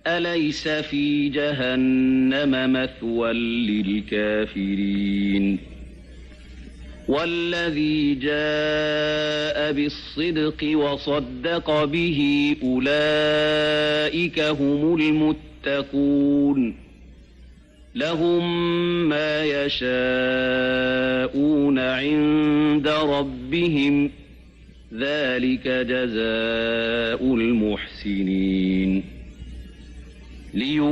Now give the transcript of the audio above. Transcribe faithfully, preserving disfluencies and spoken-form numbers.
أليس في جهنم مثوى للكافرين والذي جاء بالصدق وصدق به أولئك هم المتقون لهم ما يشاءون عند ربهم ذلك جزاء المحسنين.